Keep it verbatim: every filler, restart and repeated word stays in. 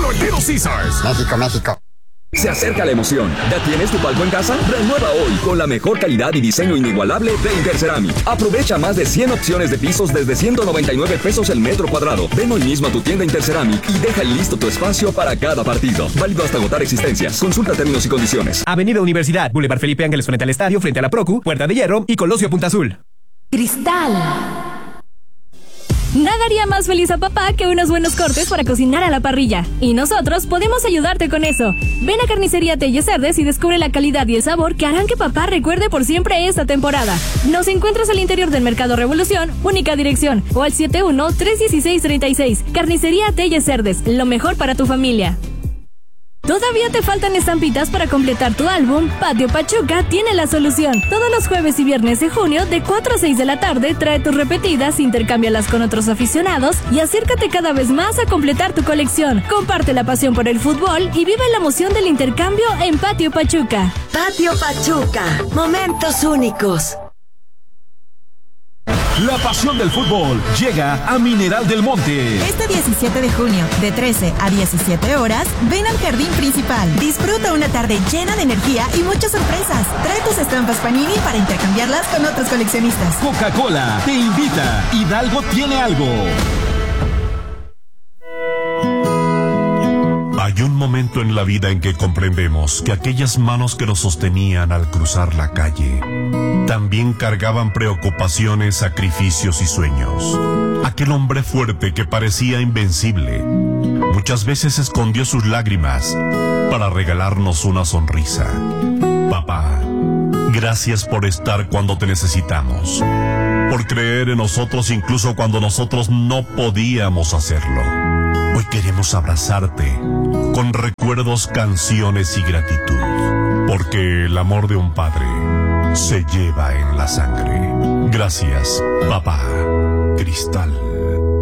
Nuevo Little Caesars. México, México. Se acerca la emoción. ¿Ya tienes tu palco en casa? Renueva hoy con la mejor calidad y diseño inigualable de Interceramic. Aprovecha más de cien opciones de pisos desde ciento noventa y nueve pesos el metro cuadrado. Ven hoy mismo a tu tienda Interceramic y deja listo tu espacio para cada partido. Válido hasta agotar existencias. Consulta términos y condiciones. Avenida Universidad, Boulevard Felipe Ángeles frente al estadio, frente a la Procu, Puerta de Hierro y Colosio Punta Azul. Cristal. Nada haría más feliz a papá que unos buenos cortes para cocinar a la parrilla. Y nosotros podemos ayudarte con eso. Ven a Carnicería Telles Cerdes y descubre la calidad y el sabor que harán que papá recuerde por siempre esta temporada. Nos encuentras al interior del Mercado Revolución, única dirección, o al siete uno, tres uno seis, tres seis. Carnicería Telles Cerdes, lo mejor para tu familia. ¿Todavía te faltan estampitas para completar tu álbum? Patio Pachuca tiene la solución. Todos los jueves y viernes de junio, de cuatro a seis de la tarde, trae tus repetidas, intercámbialas con otros aficionados y acércate cada vez más a completar tu colección. Comparte la pasión por el fútbol y vive la emoción del intercambio en Patio Pachuca. Patio Pachuca, momentos únicos. La pasión del fútbol llega a Mineral del Monte. Este diecisiete de junio, de trece a diecisiete horas, ven al Jardín Principal. Disfruta una tarde llena de energía y muchas sorpresas. Trae tus estampas Panini para intercambiarlas con otros coleccionistas. Coca-Cola te invita. Hidalgo tiene algo. Hay un momento en la vida en que comprendemos que aquellas manos que nos sostenían al cruzar la calle también cargaban preocupaciones, sacrificios y sueños. Aquel hombre fuerte que parecía invencible muchas veces escondió sus lágrimas para regalarnos una sonrisa. Papá, gracias por estar cuando te necesitamos, por creer en nosotros incluso cuando nosotros no podíamos hacerlo. Hoy queremos abrazarte con recuerdos, canciones y gratitud, porque el amor de un padre se lleva en la sangre. Gracias, papá. Cristal.